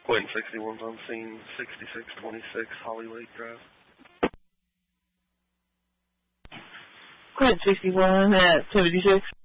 Quentin 61's on scene, 6626 Holly Lake Drive. Quentin 61 at 76.